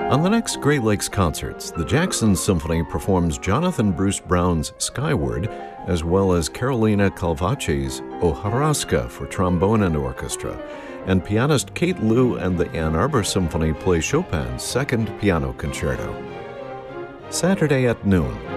On the next Great Lakes Concerts, the Jackson Symphony performs Jonathan Bruce Brown's Skyward, as well as Carolina Calvace's O Hojarasca for trombone and orchestra, and pianist Kate Liu and the Ann Arbor Symphony play Chopin's Second Piano Concerto. Saturday at noon,